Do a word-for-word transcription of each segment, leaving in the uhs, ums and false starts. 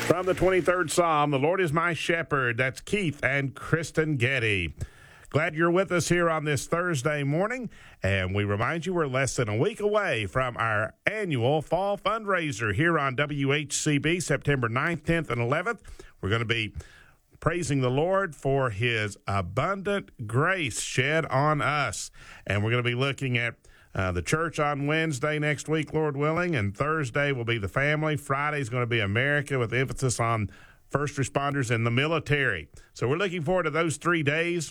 From the twenty-third Psalm, the Lord is my shepherd. That's Keith and Kristen Getty. Glad you're with us here on this Thursday morning. And we remind you we're less than a week away from our annual fall fundraiser here on W H C B, September ninth, tenth, and eleventh. We're going to be praising the Lord for his abundant grace shed on us. And we're going to be looking at Uh, the church on Wednesday next week, Lord willing, and Thursday will be the family. Friday is going to be America with emphasis on first responders and the military. So we're looking forward to those three days,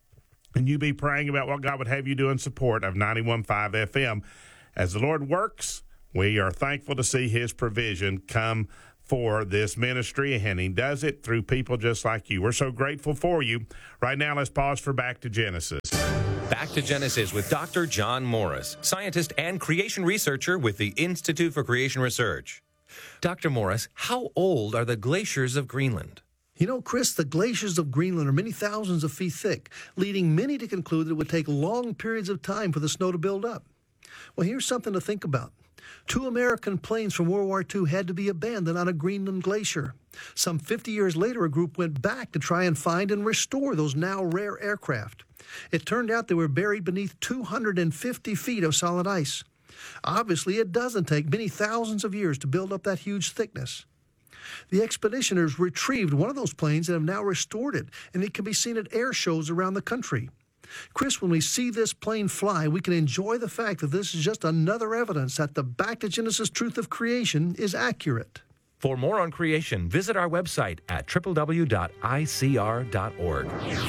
and you be praying about what God would have you do in support of ninety-one point five F M. As the Lord works, we are thankful to see his provision come for this ministry, and he does it through people just like you. We're so grateful for you. Right now, let's pause for Back to Genesis. Back to Genesis with Doctor John Morris, scientist and creation researcher with the Institute for Creation Research. Doctor Morris, how old are the glaciers of Greenland? You know, Chris, the glaciers of Greenland are many thousands of feet thick, leading many to conclude that it would take long periods of time for the snow to build up. Well, here's something to think about. Two American planes from World War Two had to be abandoned on a Greenland glacier. Some fifty years later, a group went back to try and find and restore those now rare aircraft. It turned out they were buried beneath two hundred fifty feet of solid ice. Obviously, it doesn't take many thousands of years to build up that huge thickness. The expeditioners retrieved one of those planes and have now restored it, and it can be seen at air shows around the country. Chris, when we see this plane fly, we can enjoy the fact that this is just another evidence that the Back to Genesis truth of creation is accurate. For more on creation, visit our website at w w w dot i c r dot org.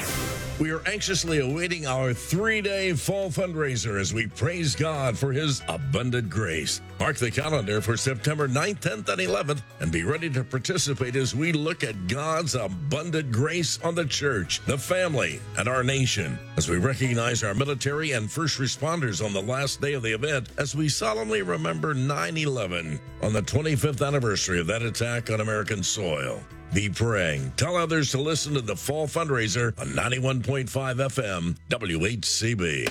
We are anxiously awaiting our three-day fall fundraiser as we praise God for his abundant grace. Mark the calendar for September ninth, tenth, and eleventh, and be ready to participate as we look at God's abundant grace on the church, the family, and our nation, as we recognize our military and first responders on the last day of the event, as we solemnly remember nine eleven on the twenty-fifth anniversary of that attack on American soil. Be praying. Tell others to listen to the fall fundraiser on ninety-one point five F M, W H C B.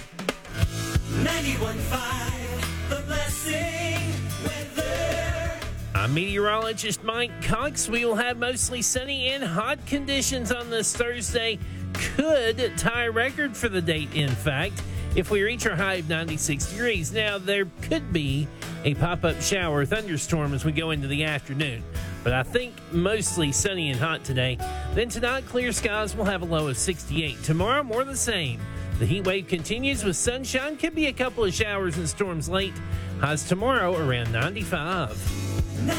ninety-one point five, The Blessing Weather. I'm meteorologist Mike Cox. We will have mostly sunny and hot conditions on this Thursday. Could tie a record for the date, in fact, if we reach our high of ninety-six degrees. Now, there could be a pop-up shower or thunderstorm as we go into the afternoon, but I think mostly sunny and hot today. Then tonight, clear skies will have a low of sixty-eight. Tomorrow, more of the same. The heat wave continues with sunshine. Could be a couple of showers and storms late. Highs tomorrow around ninety-five.